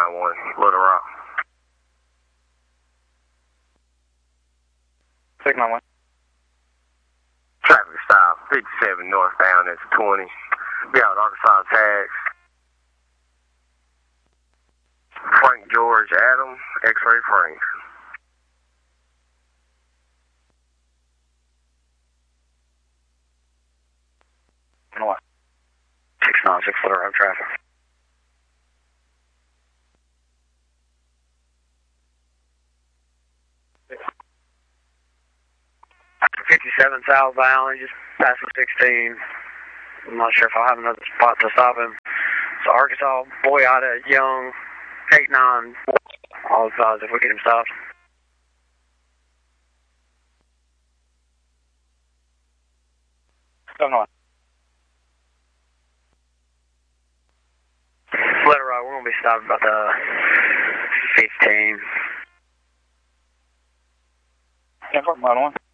691, Little Rock. 691. Traffic stop, 57 northbound, it's 20. Be out Arkansas tags. Frank George Adam, X-Ray Frank. What? 696 Little Rock traffic. 57 southbound, just past the 16. I'm not sure if I'll have another spot to stop him. So Arkansas, Boyata, Young, 89. All advised if we get him stopped. Little Rock, we're going to be stopped about the 15. 10-4, 1.